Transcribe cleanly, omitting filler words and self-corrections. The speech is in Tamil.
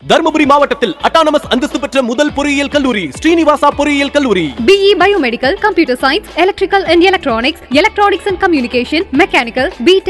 தர்மபுரி மாவட்டத்தில் அட்டானமஸ் அந்தஸ்து பெற்ற முதல் பொறியியல் கல்லூரி ஸ்ரீனிவாசா பொறியியல் கல்லூரி. BE Biomedical, Computer Science, Electrical and Electronics, Electronics and Communication, Mechanical, B.Tech